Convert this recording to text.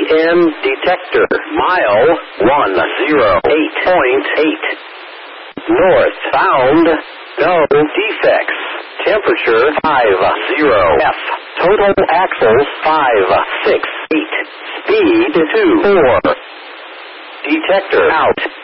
EM detector. Mile 108.8. Northbound. No defects. Temperature 50 F. Total axles 568. Speed 24. Detector out.